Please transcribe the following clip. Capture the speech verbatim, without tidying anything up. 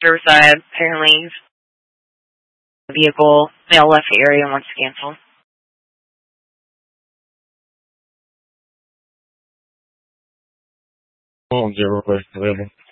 Riverside, apparently the vehicle, male left the area and wants to cancel. Oh, zero, available.